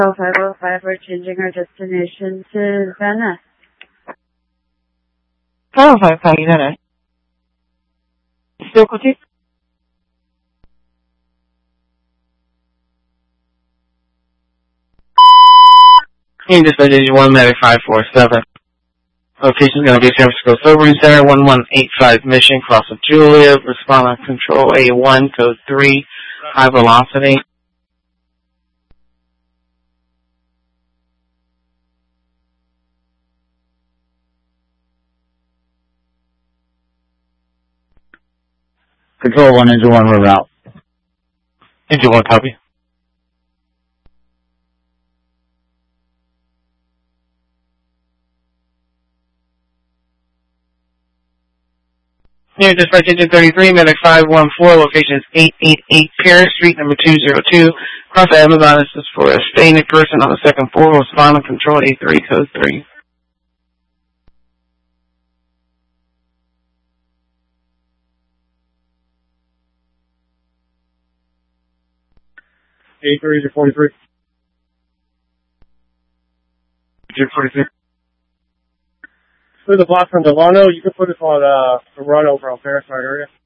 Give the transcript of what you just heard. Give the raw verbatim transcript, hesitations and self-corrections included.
five oh five, we're changing our destination to Venice. five oh five, copy Venice. Still with you? Hey, this is one Medic five four seven. Location is going to be San Francisco Sobering Center, one one eight five Mission, Cross of Julia. Respond on Control A one, Code three, high velocity. Control one, Engine one, we're out. Engine one, copy. Here, dispatch engine thirty-three, Medic five one four, location is eight eighty-eight Paris Street, number two zero two. Cross the Amazon, this is for a staying person on the second floor. Respond on Control A three, Code three. A three to forty-three. forty-three. Through the block from Delano, you can put us on uh, Toronto from Paris area.